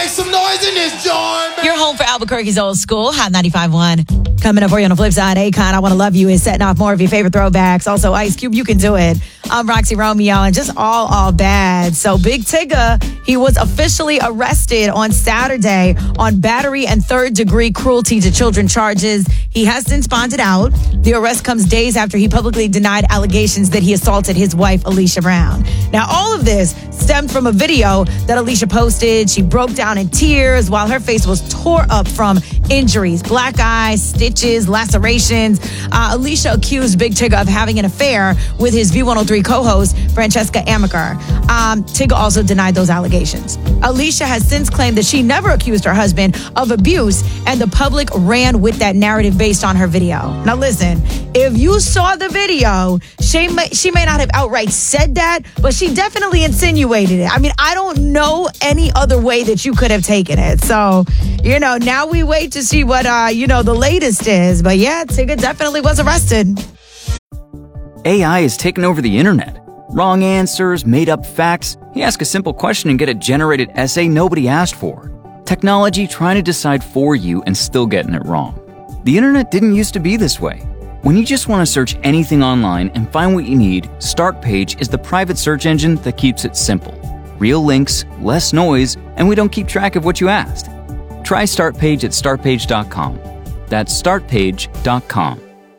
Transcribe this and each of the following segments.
make some noise in this joint, man. You're home for Albuquerque's old school, Hot 95.1. Coming up for you on the flip side, Akon, I Want to Love You is setting off more of your favorite throwbacks. Also, Ice Cube, You Can Do It. I'm Roxy Romeo, and just all bad. So Big Tigger, he was officially arrested on Saturday on battery and third-degree cruelty to children charges. He has since bonded out. The arrest comes days after he publicly denied allegations that he assaulted his wife, Alicia Brown. Now, all of this stemmed from a video that Alicia posted. She broke down in tears while her face was tore up from injuries, black eyes, stitches, lacerations. Alicia accused Big Tigger of having an affair with his V103 co-host, Francesca Amaker. Tigger also denied those allegations. Alicia has since claimed that she never accused her husband of abuse, and the public ran with that narrative based on her video. Now listen, if you saw the video, she may not have outright said that, but she definitely insinuated it. I mean, I don't know any other way that you could have taken it. So, now we wait to see what, the latest is. But yeah, Tigger definitely was arrested. AI has taken over the internet. Wrong answers, made-up facts. You ask a simple question and get a generated essay nobody asked for. Technology trying to decide for you and still getting it wrong. The internet didn't used to be this way. When you just want to search anything online and find what you need, Startpage is the private search engine that keeps it simple. Real links, less noise, and we don't keep track of what you asked. Try Startpage at startpage.com. That's startpage.com.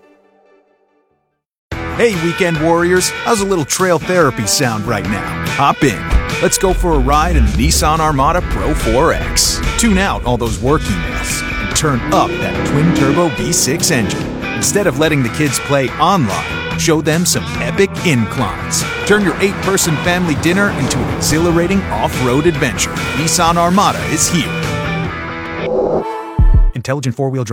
Hey, weekend warriors, how's a little trail therapy sound right now? Hop in. Let's go for a ride in the Nissan Armada Pro 4X. Tune out all those work emails and turn up that twin-turbo V6 engine. Instead of letting the kids play online, show them some epic inclines. Turn your 8-person family dinner into an exhilarating off-road adventure. Nissan Armada is here. Intelligent four-wheel drive.